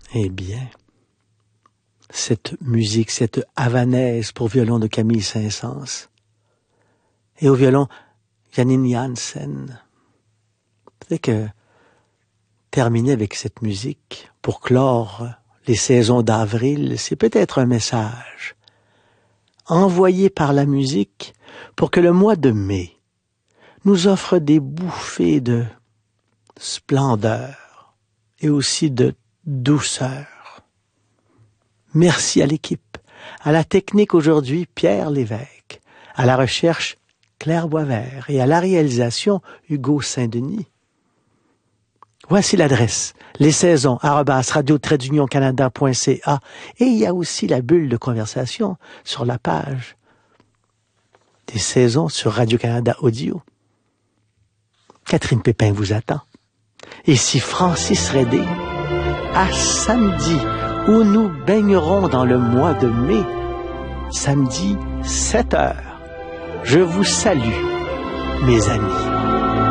Eh bien, cette musique, cette havanaise pour violon de Camille Saint-Saëns et au violon Janine Jansen. Peut-être que terminer avec cette musique pour clore les saisons d'avril, c'est peut-être un message envoyé par la musique pour que le mois de mai nous offre des bouffées de splendeur et aussi de douceur. Merci à l'équipe, à la technique aujourd'hui Pierre Lévesque, à la recherche Claire Boisvert et à la réalisation Hugo Saint-Denis. Voici l'adresse, lessaisons@radio-canada.ca et il y a aussi la bulle de conversation sur la page des saisons sur Radio-Canada Audio. Catherine Pépin vous attend. Ici Francis Redé, à samedi, où nous baignerons dans le mois de mai, samedi 7h. Je vous salue, mes amis.